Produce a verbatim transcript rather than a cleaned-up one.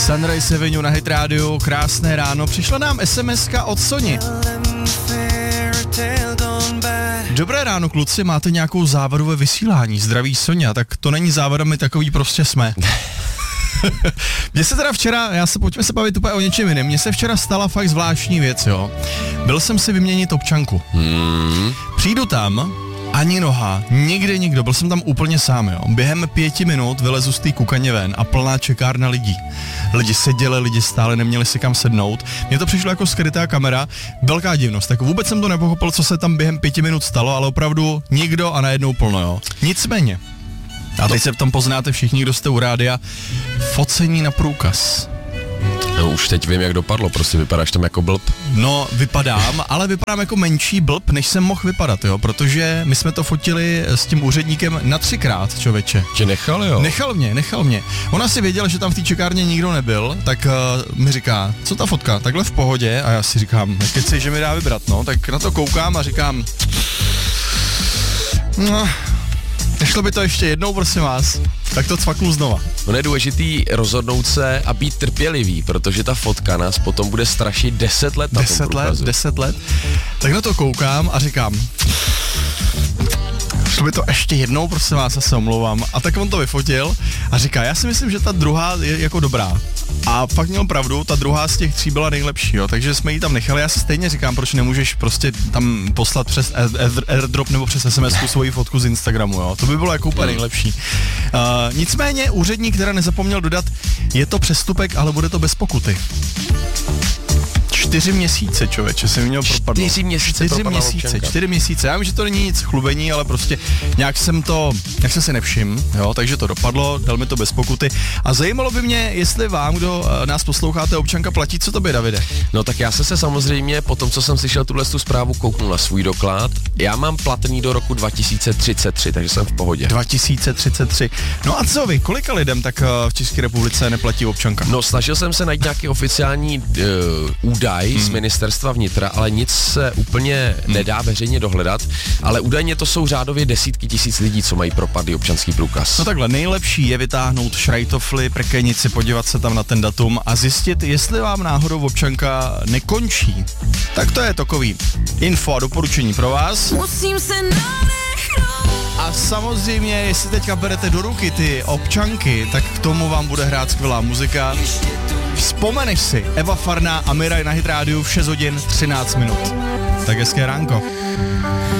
Sunrise Avenue na Hit Radio, krásné ráno. Přišla nám SMSka od Soni. Dobré ráno, kluci, máte nějakou závadu ve vysílání? Zdraví Sonia, tak to není závada, my takový prostě jsme. Mně se teda včera, já se, pojďme se bavit úplně o něčem jiném, mně se včera stala fakt zvláštní věc, jo. Byl jsem si vyměnit občanku. Hmm. Přijdu tam, ani noha, nikde nikdo, byl jsem tam úplně sám, jo. Během pěti minut vylezu z té kukaně ven a plná čekárna lidí. Lidi seděli, lidi stále, neměli si kam sednout. Mně to přišlo jako skrytá kamera, velká divnost, tak vůbec jsem to nepochopil, co se tam během pěti minut stalo, ale opravdu nikdo a najednou plno, jo. Nicméně, a teď se v tom poznáte všichni, kdo jste u rádia, focení na průkaz. No už teď vím, jak dopadlo, prostě vypadáš tam jako blb. No, vypadám, ale vypadám jako menší blb, než jsem mohl vypadat, jo, protože my jsme to fotili s tím úředníkem na třikrát, člověče. Tě nechal, jo? Nechal mě, nechal mě. Ona si věděla, že tam v té čekárně nikdo nebyl, tak uh, mi říká, co ta fotka, takhle v pohodě, a já si říkám, keď si, že mi dá vybrat, no, tak na to koukám a říkám, no, nešlo by to ještě jednou, prosím vás, tak to cvaknu znova. No je důležitý rozhodnout se a být trpělivý, protože ta fotka nás potom bude strašit deset let na tom Deset let, průkazu. deset let. Tak na to koukám a říkám, šlo by to ještě jednou, prosím vás, já se omlouvám. A tak on to vyfotil a říká, já si myslím, že ta druhá je jako dobrá. A fakt měl pravdu, ta druhá z těch tří byla nejlepší, jo, takže jsme ji tam nechali. Já si stejně říkám, proč nemůžeš prostě tam poslat přes airdrop nebo přes SMSku svoji fotku z Instagramu, jo, to by bylo jako úplně nejlepší. Uh, nicméně úředník teda nezapomněl dodat, je to přestupek, ale bude to bez pokuty. Čtyři měsíce, člověče, se mi měl propadnout. Čtyři měsíce čtyři měsíce, čtyři měsíce. Já vím, že to není nic chlubení, ale prostě nějak jsem to, jak jsem si nevšiml, jo, takže to dopadlo, dal mi to bez pokuty. A zajímalo by mě, jestli vám, kdo uh, nás posloucháte, občanka platí, co to by, Davide? No tak já jsem se samozřejmě, po tom, co jsem slyšel tuhle tu zprávu, kouknul na svůj doklad. Já mám platný do roku dva tisíce třicet tři, takže jsem v pohodě. dva tisíce třicet tři. No a co vy, kolika lidem tak uh, v České republice neplatí občanka? No snažil jsem se najít nějaký oficiální uh, údaj hmm. z ministerstva vnitra, ale nic se úplně hmm. nedá veřejně dohledat, ale údajně to jsou řádově desítky tisíc lidí, co mají propadlý občanský průkaz. No takhle, nejlepší je vytáhnout šrajtofly, prkenici, podívat se tam na ten datum a zjistit, jestli vám náhodou občanka nekončí. Tak to je takový info a doporučení pro vás. Musím se nadechnout. A samozřejmě, jestli teďka berete do ruky ty občanky, tak k tomu vám bude hrát skvělá muzika. Vzpomeneš si, Eva Farná a Miraj na Hit Radio v šest hodin třináct minut. Tak hezké ránko.